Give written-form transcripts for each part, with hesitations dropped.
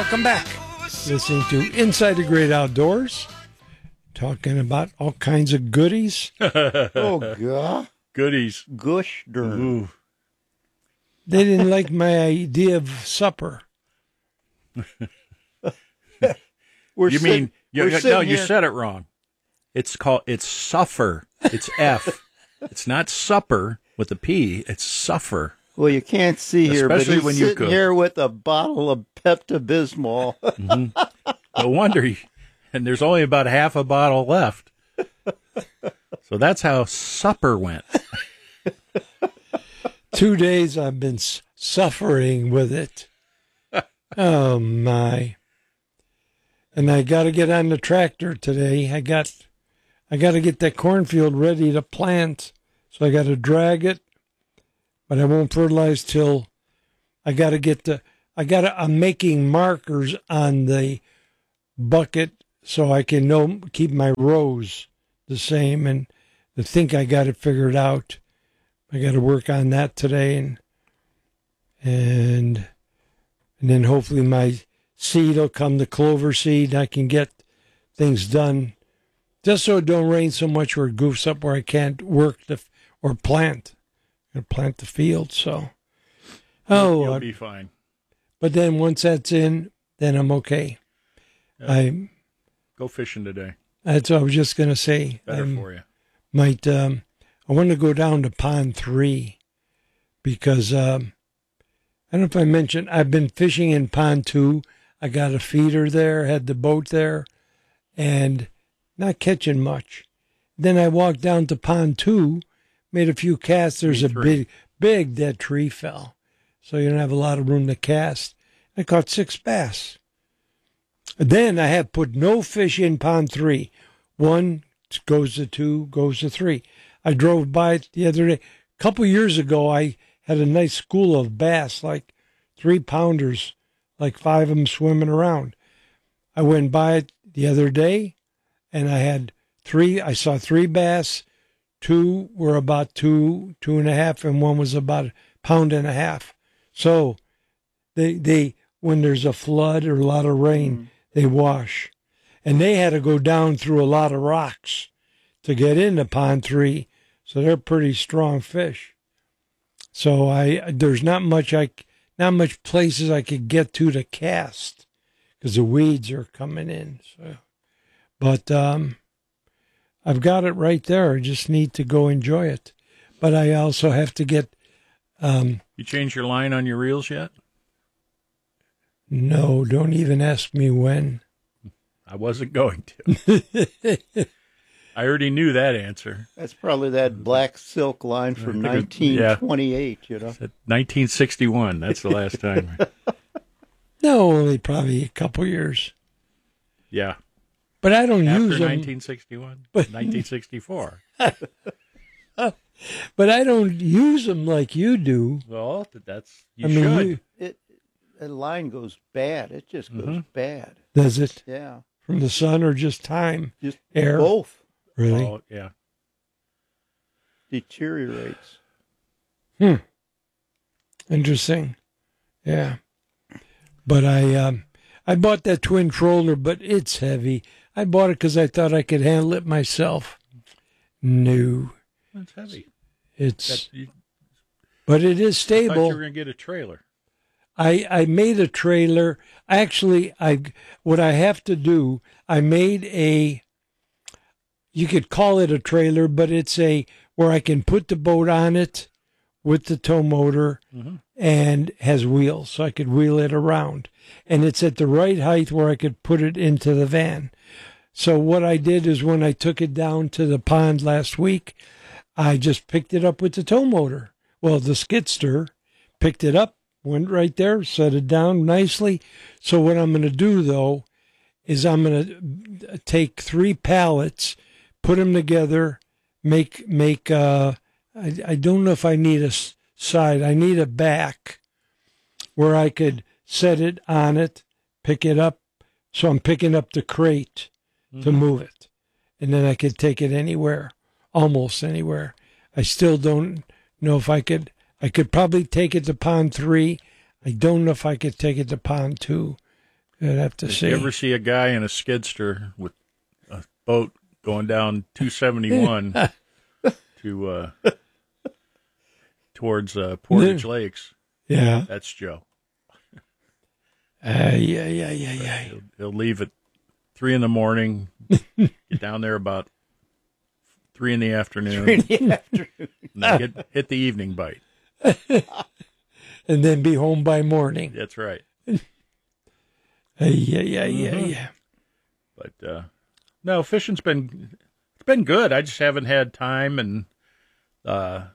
welcome back. Listening to Inside the Great Outdoors, talking about all kinds of goodies. Oh, God. Goodies. Gush darn. Ooh. They didn't like my idea of supper. You said it wrong. It's suffer. It's F. It's not supper with a P. It's suffer. Well, you can't see here, Especially but he's when you sitting cook. here with a bottle of Pepto-Bismol. No wonder. And there's only about half a bottle left. So that's how supper went. 2 days I've been suffering with it. Oh, my. And I got to get on the tractor today. I got to get that cornfield ready to plant. So I got to drag it, but I won't fertilize till I'm making markers on the bucket so I can keep my rows the same. And I think I got it figured out. I got to work on that today, and then hopefully my seed will come, the clover seed, and I can get things done. Just so it don't rain so much where it goofs up where I can't work or plant. I'm going to plant the field, so. You'll be fine. But then once that's in, then I'm okay. Yeah. Go fishing today. That's what I was just going to say. Better for you. I want to go down to Pond 3 because I don't know if I mentioned, I've been fishing in Pond 2. I got a feeder there, had the boat there, and not catching much. Then I walked down to Pond 2, made a few casts. There's a big dead tree fell, so you don't have a lot of room to cast. I caught 6 bass. Then I have put no fish in Pond 3. 1 goes to 2, goes to 3. I drove by it the other day. A couple years ago, I had a nice school of bass, like 3-pounders, like 5 of them swimming around. I went by it the other day, and I saw 3 bass. 2 were about 2.5, and 1 was about 1.5 pounds. So they when there's a flood or a lot of rain, they wash. And they had to go down through a lot of rocks to get into Pond 3. So they're pretty strong fish. So there's not much places I could get to cast because the weeds are coming in. So, but I've got it right there. I just need to go enjoy it. But I also have to get. You changed your line on your reels yet? No, don't even ask me when. I wasn't going to. I already knew that answer. That's probably that black silk line from 1928, you know. 1961, that's the last time. No, only probably a couple years. Yeah. But I don't After use them. 1961? 1964. But I don't use them like you do. Well, you should. The line goes bad. It just goes bad. Does it? Yeah. From the sun or just time? Just air? Both. Really? Oh, yeah. Deteriorates. Interesting. Yeah. But I bought that twin troller, but it's heavy. I bought it because I thought I could handle it myself. No. It's heavy. But it is I stable. thought you were going to get a trailer. I made a trailer. Actually, what I have to do, I made you could call it a trailer, but it's where I can put the boat on it with the tow motor and has wheels, so I could wheel it around. And it's at the right height where I could put it into the van. So what I did is when I took it down to the pond last week, I just picked it up with the tow motor. Well, the skidster picked it up, went right there, set it down nicely. So what I'm going to do, though, is I'm going to take 3 pallets, put them together, make I don't know if I need a side. I need a back where I could set it on it, pick it up. So I'm picking up the crate to move it. And then I could take it anywhere, almost anywhere. I still don't know if I could probably take it to Pond 3. I don't know if I could take it to Pond 2. I'd have to see. You ever see a guy in a skidster with a boat going down 271 to towards Portage Lakes? Yeah. That's Joe. Yeah. He'll leave at 3 a.m, get down there about 3 p.m. 3 p.m. And hit the evening bite. And then be home by morning. That's right. Yeah. But no, fishing's been good. I just haven't had time, and I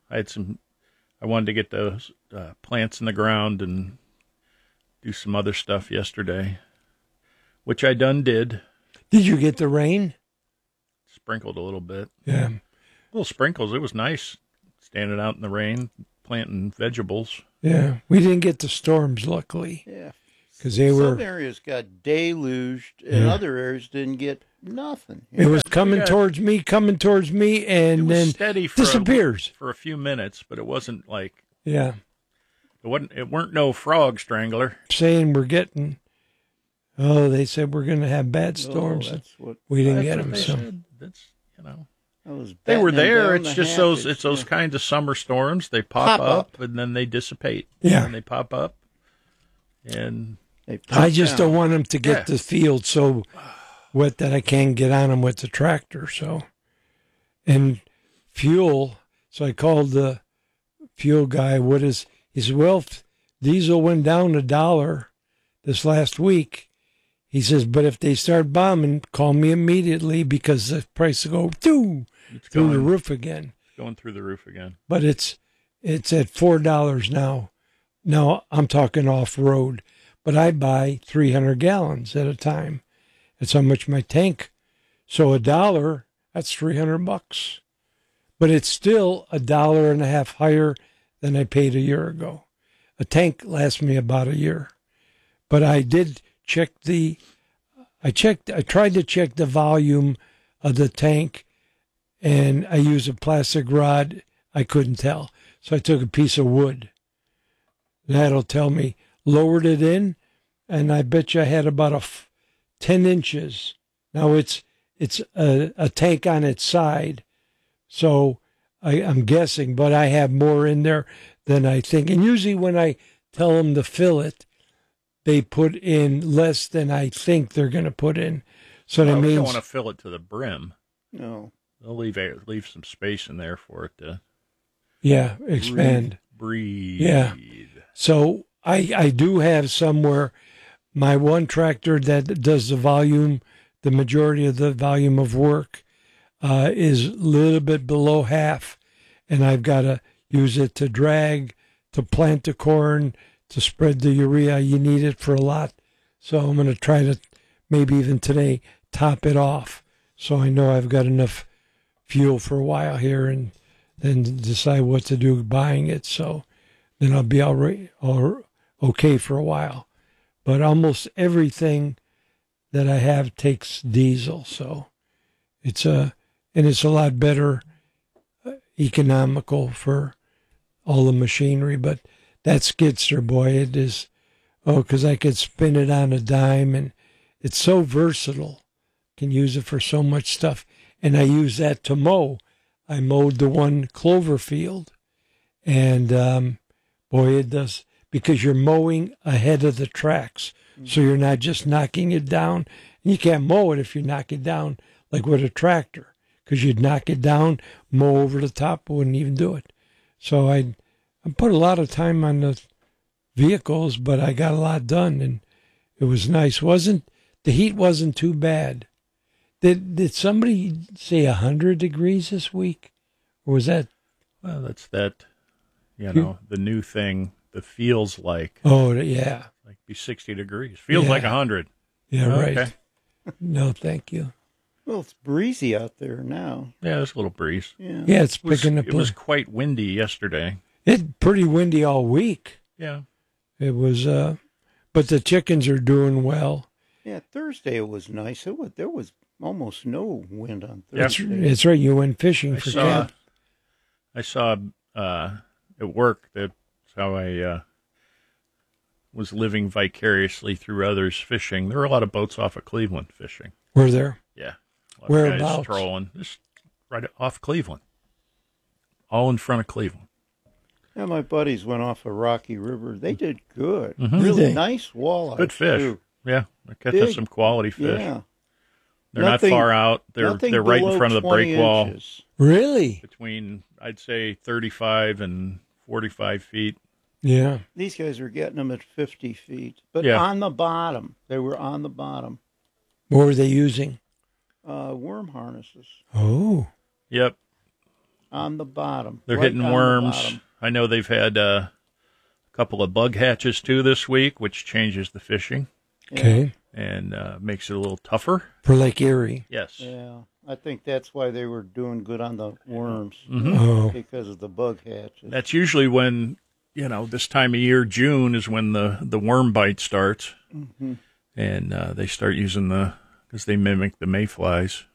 wanted to get those plants in the ground and do some other stuff yesterday, which I did. Did you get the rain? Sprinkled a little bit. Yeah. Little sprinkles. It was nice standing out in the rain, planting vegetables. Yeah. We didn't get the storms, luckily. Yeah. Because they Some areas got deluged, and other areas didn't get nothing. It was coming towards me, and then steady disappears for a few minutes, but it wasn't like it weren't no frog strangler. Saying we're getting. Oh, they said we're going to have bad storms. We didn't get them. So that's they were there. It's just those kinds of summer storms. They pop up and then they dissipate. Yeah, and they pop up, and I just don't want them to get the field so wet that I can't get on them with the tractor. So, and fuel. So I called the fuel guy. He said, well, diesel went down $1 this last week. He says, but if they start bombing, call me immediately because the price will go through the roof again. It's going through the roof again. But it's at $4 now. Now I'm talking off road, but I buy 300 gallons at a time. That's how much my tank. So $1, that's $300. But it's still $1.50 higher than I paid a year ago. A tank lasts me about a year. But I did check I tried to check the volume of the tank, and I used a plastic rod. I couldn't tell. So I took a piece of wood. That'll tell me. Lowered it in, and I bet you I had about 10 inches. Now it's a tank on its side, so I'm guessing, but I have more in there than I think. And usually when I tell them to fill it, they put in less than I think they're going to put in. So that means they don't want to fill it to the brim. No, they'll leave some space in there for it to expand, breathe. Yeah. So I do have somewhere my one tractor that does the majority of the volume of work is a little bit below half, and I've got to use it to drag, to plant the corn, to spread the urea. You need it for a lot. So I'm going to try to, maybe even today, top it off. So I know I've got enough fuel for a while here, and then decide what to do buying it. So then I'll be okay for a while. But almost everything that I have takes diesel. So it's a lot better, economical for all the machinery. But that skidster, boy, it is, because I could spin it on a dime, and it's so versatile. Can use it for so much stuff. And I use that to mow. I mowed the one clover field, and boy, it does, because you're mowing ahead of the tracks. So you're not just knocking it down. And you can't mow it if you knock it down like with a tractor, because you'd knock it down, mow over the top, wouldn't even do it. So I put a lot of time on the vehicles, but I got a lot done, and it was nice. The heat wasn't too bad. Did somebody say 100 degrees this week? Or was that? Well, that's that, the new thing that feels like. Oh, yeah. Like be 60 degrees. Feels like 100. Yeah, right. Okay. No, thank you. Well, it's breezy out there now. Yeah, there's a little breeze. Yeah, it's picking up. It was quite windy yesterday. It's pretty windy all week. Yeah. It was, but the chickens are doing well. Yeah, Thursday it was nice. There was almost no wind on Thursday. It's right. You went fishing for camp. I saw at work, that's how I was living vicariously through others fishing. There were a lot of boats off of Cleveland fishing. Were there? Yeah. A lot Whereabouts? of guys trolling. Just right off Cleveland. All in front of Cleveland. Yeah, my buddies went off of Rocky River. They did good. Mm-hmm. Really nice walleye. Good fish. Too. Yeah, they're catching some quality fish. Yeah. They're not far out. They're right in front of the break wall. Inches. Really? Between, I'd say, 35 and 45 feet. Yeah. These guys were getting them at 50 feet. But Yeah. on the bottom. They were on the bottom. What were they using? Worm harnesses. Oh. Yep. On the bottom. They're right hitting on the worms. bottom. I know they've had a couple of bug hatches, too, this week, which changes the fishing Okay. and makes it a little tougher. For Lake Erie. Yes. Yeah. I think that's why they were doing good on the worms. Mm-hmm. Oh. Because of the bug hatches. That's usually when, this time of year, June, is when the worm bite starts. Mm-hmm. And they start using because they mimic the mayflies.